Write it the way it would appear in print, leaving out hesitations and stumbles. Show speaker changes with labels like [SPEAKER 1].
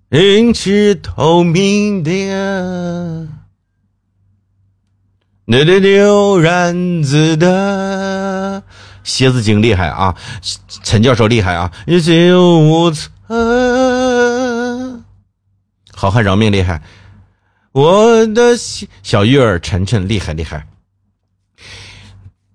[SPEAKER 1] 云是透明的，那牛然子的。蝎子精厉害啊，陈教授厉害啊，一心无策。好汉饶命厉害，我的小玉儿晨晨厉害厉害。